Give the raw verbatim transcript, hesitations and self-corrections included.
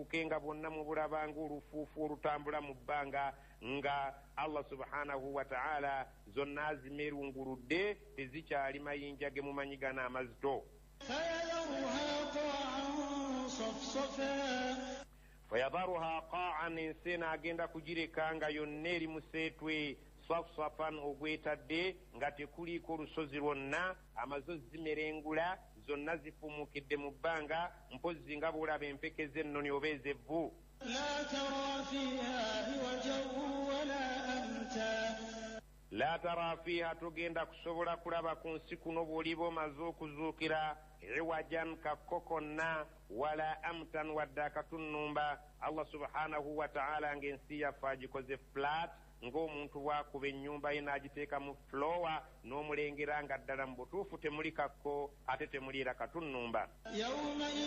bufuuke nga bwonna mubulaba ng'olufuufu olutambula mu bbanga nga Allah subhanahu wa ta'ala zonna azimerunguludde tezikyali mayinja ge mumanyigana amazito. fayadharuha qa'an, ensena agenda kugireka nga yonna eri museetwe safsafan ogwetadde nga tekuliiko olusozi lwonna, amazo zimerengula zonna zifumukidde mu bbanga mpozzi nga bwolaba empeke z'ennoni oba ez'evvu. la tara fiha, togenda kusobola kulaba ku nsi kuno bw'oliba omaze okuzuukira iwajan kakko konna wala amtan wadde akatunnumba. Allah subhanahu wa ta'ala ng'ensi yaffe agikoze flat, ng'omuntu bw'akuba ennyumba ye n'agiteeka mu flowa n'omulengera nga ddala mu butuufu temuli kakko ate temuliira katunnumba.